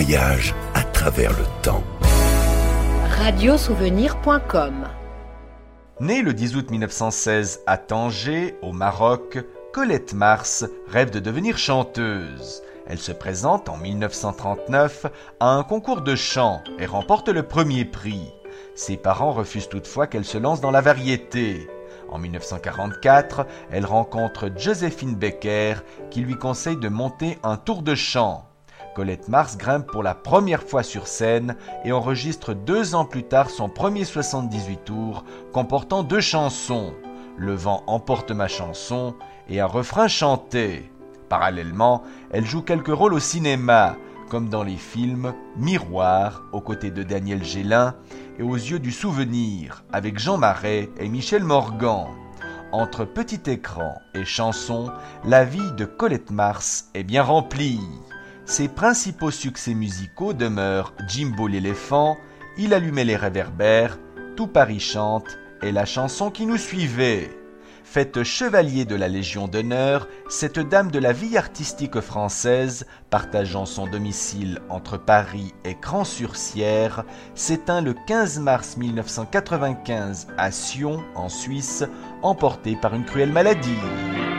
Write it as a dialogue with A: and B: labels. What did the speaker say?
A: voyage à travers le temps.
B: Radiosouvenir.com.
C: Née le 10 août 1916 à Tanger, au Maroc, Colette Mars rêve de devenir chanteuse. Elle se présente en 1939 à un concours de chant et remporte le premier prix. Ses parents refusent toutefois qu'elle se lance dans la variété. En 1944, elle rencontre Joséphine Baker qui lui conseille de monter un tour de chant. Colette Mars grimpe pour la première fois sur scène et enregistre 2 ans plus tard son premier 78 tours comportant 2 chansons, Le vent emporte ma chanson et un refrain chanté. Parallèlement, elle joue quelques rôles au cinéma, comme dans les films Miroir, aux côtés de Daniel Gélin, et Aux yeux du souvenir, avec Jean Marais et Michel Morgan. Entre petit écran et chanson, la vie de Colette Mars est bien remplie. Ses principaux succès musicaux demeurent Jimbo l'éléphant, Il allumait les réverbères, Tout Paris chante et la chanson qui nous suivait. Faite chevalier de la Légion d'honneur, cette dame de la vie artistique française, partageant son domicile entre Paris et Cran-sur-Sierre, s'éteint le 15 mars 1995 à Sion, en Suisse, emportée par une cruelle maladie.